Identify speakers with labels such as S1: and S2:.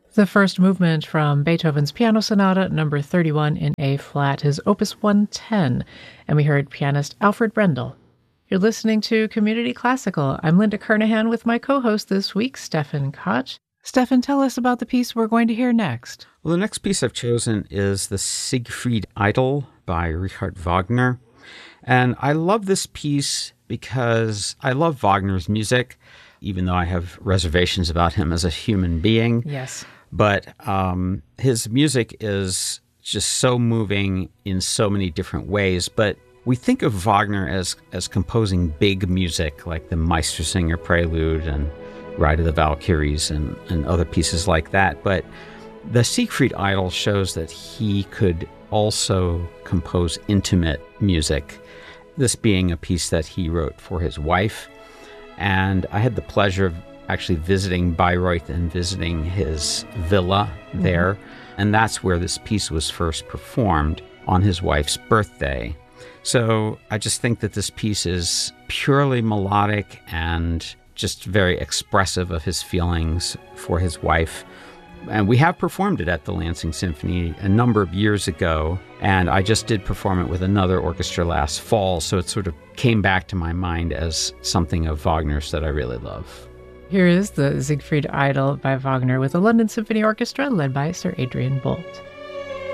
S1: The first movement from Beethoven's Piano Sonata number 31 in A-flat, his Opus 110, and we heard pianist Alfred Brendel. You're listening to Community Classical. I'm Linda Kernahan with my co-host this week, Stefan Koch. Stefan, tell us about the piece we're going to hear next.
S2: Well, the next piece I've chosen is the Siegfried Idyll by Richard Wagner. And I love this piece because I love Wagner's music, even though I have reservations about him as a human being.
S1: Yes.
S2: But his music is just so moving in so many different ways. But we think of Wagner as composing big music like the Meistersinger Prelude and Ride of the Valkyries and other pieces like that. But the Siegfried Idyll shows that he could also compose intimate music, this being a piece that he wrote for his wife. And I had the pleasure of actually visiting Bayreuth and visiting his villa there. And that's where this piece was first performed, on his wife's birthday. So I just think that this piece is purely melodic and just very expressive of his feelings for his wife. And we have performed it at the Lansing Symphony a number of years ago, and I just did perform it with another orchestra last fall, so it sort of came back to my mind as something of Wagner's that I really love.
S1: Here is the Siegfried Idyll by Wagner with the London Symphony Orchestra led by Sir Adrian Boult.